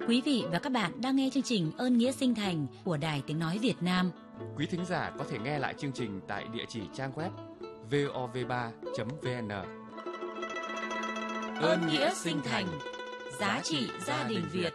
Quý vị và các bạn đang nghe chương trình Ơn Nghĩa Sinh Thành của Đài Tiếng Nói Việt Nam. Quý thính giả có thể nghe lại chương trình tại địa chỉ trang web vov3.vn. Ơn Nghĩa Sinh Thành, giá trị gia đình Việt.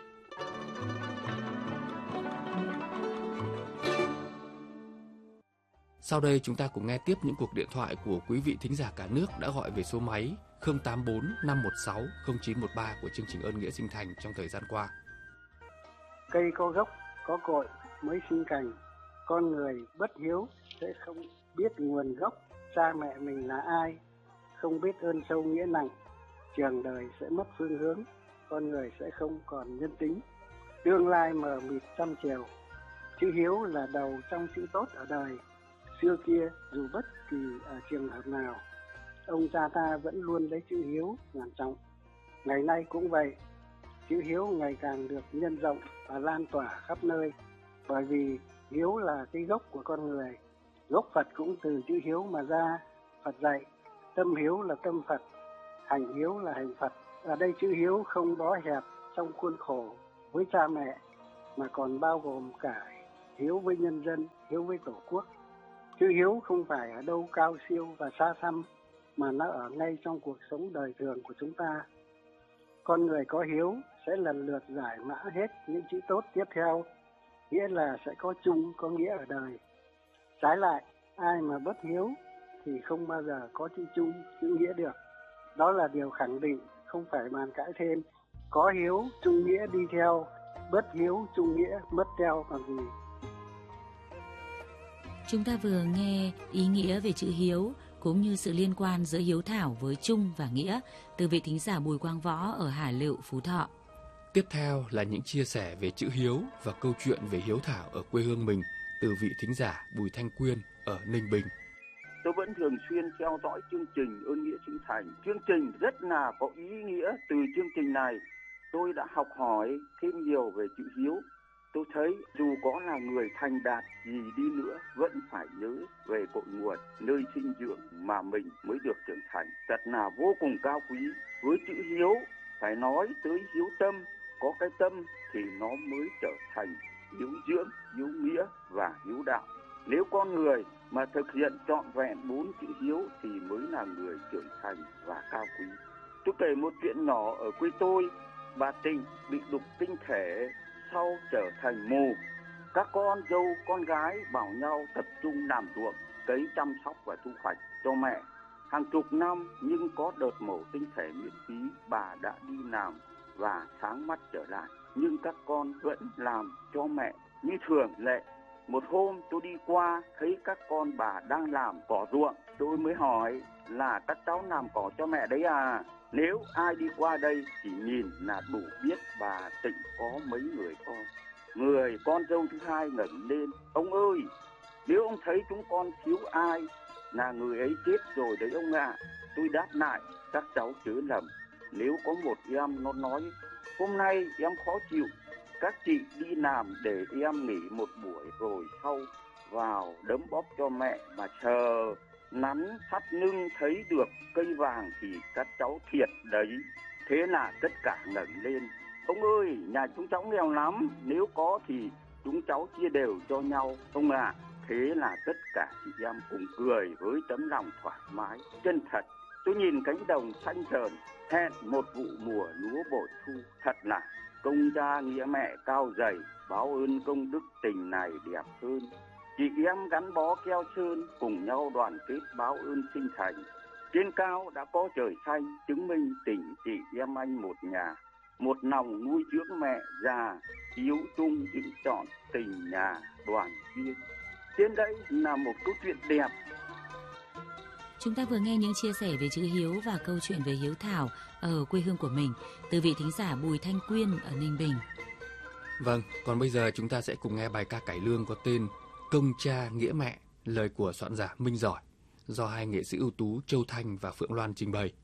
Sau đây chúng ta cùng nghe tiếp những cuộc điện thoại của quý vị thính giả cả nước đã gọi về số máy 084 516 0913 của chương trình Ơn Nghĩa Sinh Thành trong thời gian qua. Cây có gốc, có cội mới sinh cành. Con người bất hiếu sẽ không biết nguồn gốc cha mẹ mình là ai, không biết ơn sâu nghĩa nặng. Trường đời sẽ mất phương hướng, con người sẽ không còn nhân tính. Tương lai mờ mịt trăm chiều. Chữ hiếu là đầu trong chữ tốt ở đời. Xưa kia dù bất kỳ ở trường hợp nào, ông cha ta vẫn luôn lấy chữ hiếu làm trọng. Ngày nay cũng vậy, chữ hiếu ngày càng được nhân rộng và lan tỏa khắp nơi. Bởi vì hiếu là cái gốc của con người. Gốc Phật cũng từ chữ hiếu mà ra. Phật dạy, tâm hiếu là tâm Phật, hành hiếu là hành Phật. Ở đây chữ hiếu không bó hẹp trong khuôn khổ với cha mẹ, mà còn bao gồm cả hiếu với nhân dân, hiếu với Tổ quốc. Chữ hiếu không phải ở đâu cao siêu và xa xăm, mà nó ở ngay trong cuộc sống đời thường của chúng ta. Con người có hiếu sẽ lần lượt giải mã hết những chữ tốt tiếp theo, nghĩa là sẽ có chung, có nghĩa ở đời. Trái lại, ai mà bất hiếu thì không bao giờ có chữ chung, chữ nghĩa được. Đó là điều khẳng định, không phải bàn cãi thêm. Có hiếu, chung nghĩa đi theo, bất hiếu, chung nghĩa mất theo còn gì. Chúng ta vừa nghe ý nghĩa về chữ hiếu cũng như sự liên quan giữa hiếu thảo với chung và nghĩa từ vị thính giả Bùi Quang Võ ở Hà Lựu, Phú Thọ. Tiếp theo là những chia sẻ về chữ hiếu và câu chuyện về hiếu thảo ở quê hương mình từ vị thính giả Bùi Thanh Quyên ở Ninh Bình. Tôi vẫn thường xuyên theo dõi chương trình Ơn Nghĩa Sinh Thành. Chương trình rất là có ý nghĩa. Từ chương trình này tôi đã học hỏi thêm nhiều về chữ hiếu. Tôi thấy dù có là người thành đạt gì đi nữa vẫn phải nhớ về cội nguồn, nơi sinh dưỡng mà mình mới được trưởng thành. Thật là vô cùng cao quý. Với chữ hiếu phải nói tới hiếu tâm. Có cái tâm thì nó mới trở thành hiếu dưỡng, hiếu nghĩa và hiếu đạo. Nếu con người mà thực hiện trọn vẹn 4 chữ hiếu thì mới là người trưởng thành và cao quý. Tôi kể một chuyện nhỏ ở quê tôi. Bà Tình bị đục tinh thể, sau trở thành mù. Các con dâu, con gái bảo nhau tập trung làm ruộng, cấy, chăm sóc và thu hoạch cho mẹ. Hàng chục năm nhưng có đợt mổ tinh thể miễn phí, bà đã đi làm và sáng mắt trở lại. Nhưng các con vẫn làm cho mẹ như thường lệ. Một hôm tôi đi qua thấy các con bà đang làm cỏ ruộng. Tôi mới hỏi là các cháu làm cỏ cho mẹ đấy à? Nếu ai đi qua đây chỉ nhìn là đủ biết bà Tịnh có mấy người con. Người con dâu thứ hai ngẩng lên: ông ơi, nếu ông thấy chúng con thiếu ai là người ấy chết rồi đấy ông ạ. Tôi đáp lại: các cháu chớ lầm. Nếu có một em nó nói hôm nay em khó chịu, các chị đi làm để em nghỉ một buổi rồi sau vào đấm bóp cho mẹ mà chờ nắn thắt lưng thấy được cây vàng thì các cháu thiệt đấy. Thế là tất cả ngẩng lên: ông ơi, nhà chúng cháu nghèo lắm, nếu có thì chúng cháu chia đều cho nhau ông ạ. Thế là tất cả chị em cùng cười với tấm lòng thoải mái chân thật. Tôi nhìn cánh đồng xanh rờn hẹn một vụ mùa lúa bội thu. Thật là công cha nghĩa mẹ cao dày, báo ơn công đức tình này đẹp hơn. Chị em gắn bó keo sơn, cùng nhau đoàn kết báo ơn sinh thành. Trên cao đã có trời xanh, chứng minh tình chị em anh một nhà. Một lòng nuôi dưỡng mẹ già, hiếu chung giữ trọn tình nhà đoàn viên. Trên đây là một câu chuyện đẹp. Chúng ta vừa nghe những chia sẻ về chữ hiếu và câu chuyện về hiếu thảo ở quê hương của mình từ vị thính giả Bùi Thanh Quyên ở Ninh Bình. Vâng, còn bây giờ chúng ta sẽ cùng nghe bài ca cải lương có tên Công cha nghĩa mẹ, lời của soạn giả Minh Giỏi, do hai nghệ sĩ ưu tú Châu Thanh và Phượng Loan trình bày.